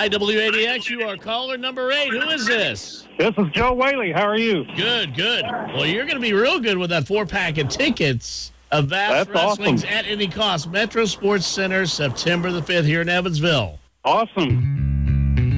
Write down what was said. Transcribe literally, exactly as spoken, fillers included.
Hi, W A D X. You are caller number eight. Who is this? This is Joe Whaley. How are you? Good, good. Well, you're going to be real good with that four-pack of tickets of Vast That's Wrestling's awesome. At Any Cost Metro Sports Center, September the fifth here in Evansville. Awesome.